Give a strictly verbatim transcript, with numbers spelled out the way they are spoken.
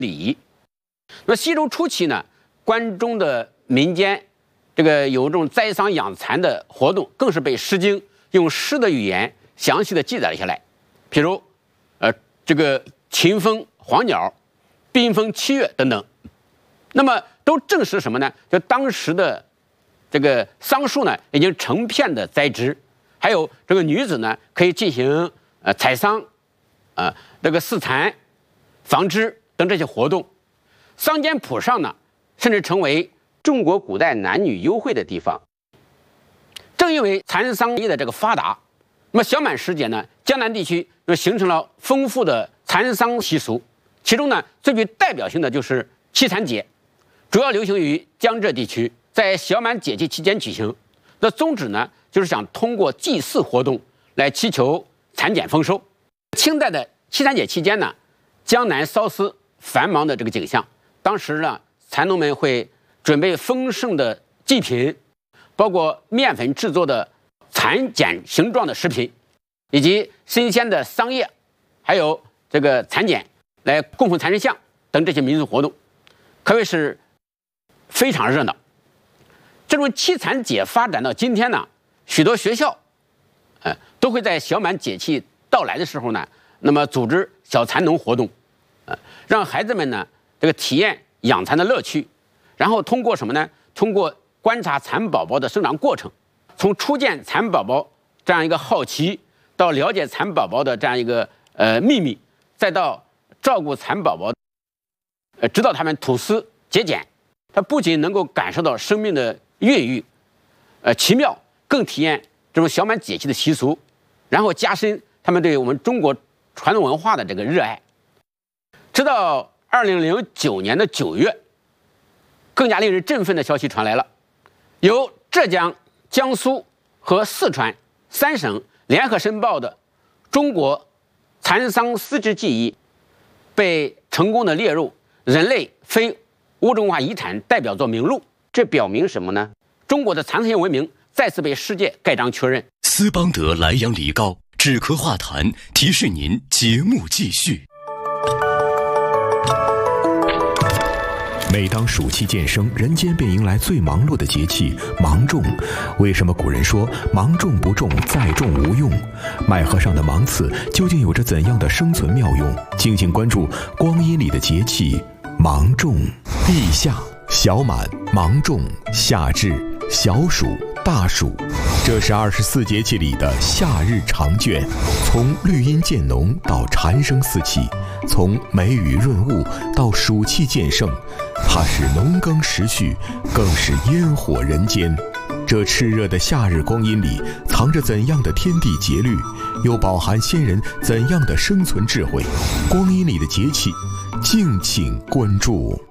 礼仪。那么西周初期呢，关中的民间这个有这种栽桑养蚕的活动，更是被《诗经》用诗的语言详细的记载了下来。譬如，呃，这个秦风黄鸟、宾风七月等等，那么都证实什么呢？就当时的这个桑树呢，已经成片的栽植，还有这个女子呢，可以进行呃采桑、呃这个饲蚕、纺织等这些活动。桑间圃上呢，甚至成为中国古代男女幽会的地方。正因为蚕桑业的这个发达，那么小满时节呢，江南地区就形成了丰富的蚕桑习俗。其中呢，最具代表性的就是七蚕节，主要流行于江浙地区，在小满节气期间举行。那宗旨呢，就是想通过祭祀活动来祈求蚕茧丰收。清代的七蚕节期间呢，江南缫丝繁忙的这个景象。当时呢，蚕农们会准备丰盛的祭品，包括面粉制作的蚕茧形状的食品，以及新鲜的桑叶，还有这个蚕茧来供奉蚕神像等这些民俗活动，可谓是非常热闹。这种七蚕节发展到今天呢，许多学校，呃，都会在小满节气到来的时候呢，那么组织小蚕农活动，呃，让孩子们呢这个体验养蚕的乐趣，然后通过什么呢？通过观察蚕宝宝的生长过程，从初见蚕宝宝这样一个好奇，到了解蚕宝宝的这样一个呃秘密，再到照顾蚕宝宝，呃，直到他们吐丝结茧，他不仅能够感受到生命的孕育，呃，奇妙，更体验这种小满节气的习俗，然后加深他们对我们中国传统文化的这个热爱。直到二零零九年的九月，更加令人振奋的消息传来了，由浙江、江苏和四川三省联合申报的中国蚕桑丝织技艺被成功的列入人类非物质文化遗产代表作名录。这表明什么呢？中国的蚕丝业文明再次被世界盖章确认。 斯邦德莱阳梨膏止咳化痰，提示您节目继续。 每当暑气渐生，人间便迎来最忙碌的节气芒种。为什么古人说芒种不种，再种无用？麦禾上的芒刺究竟有着怎样的生存妙用？敬请关注光阴里的节气芒种。立夏、小满、芒种、夏至、小暑、大暑，这是二十四节气里的夏日长卷。从绿荫渐浓到蝉声四起，从梅雨润物到暑气渐盛，它是农耕时序，更是烟火人间。这炽热的夏日光阴里，藏着怎样的天地节律，又饱含先人怎样的生存智慧？光阴里的节气，敬请关注。